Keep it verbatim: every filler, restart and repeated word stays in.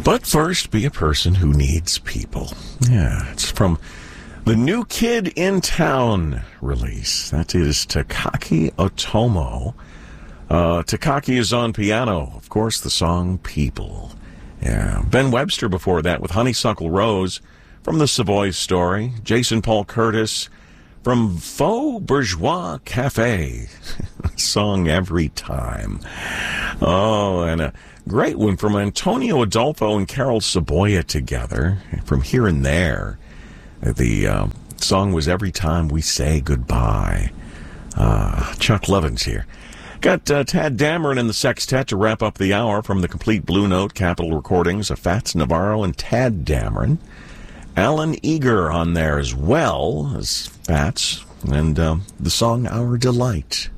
But first, be a person who needs people. Yeah, it's from the New Kid in Town release. That is Takaki Otomo. Uh, Takaki is on piano. Of course, the song People. Yeah, Ben Webster before that with Honeysuckle Rose from the Savoy Story. Jason Paul Curtis from Faux Bourgeois Cafe. Song Every Time. Oh, and a great one from Antonio Adolfo and Carol Saboya together from Here and There. The uh, song was Every Time We Say Goodbye. Uh, Chuck Lovins here. Got uh, Tad Dameron and the Sextet to wrap up the hour from the Complete Blue Note Capitol Recordings of Fats Navarro and Tad Dameron. Alan Eager on there as well as Fats, and uh, the song Our Delight.